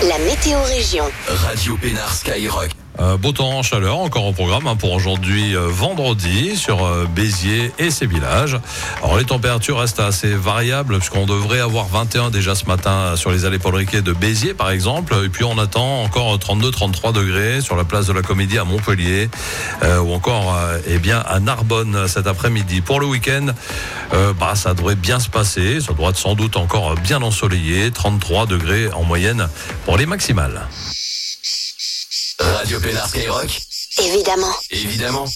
La météo région. Radio Pénard Skyrock. Beau temps, chaleur, encore au programme pour aujourd'hui vendredi sur Béziers et ses villages. Alors les températures restent assez variables puisqu'on devrait avoir 21 déjà ce matin sur les allées Paul Riquet de Béziers par exemple. Et puis on attend encore 32-33 degrés sur la place de la Comédie à Montpellier ou encore à Narbonne cet après-midi. Pour le week-end, ça devrait bien se passer. Ça doit être sans doute encore bien ensoleillé. 33 degrés en moyenne pour les maximales. Radio Pénard Skyrock. Évidemment. Évidemment.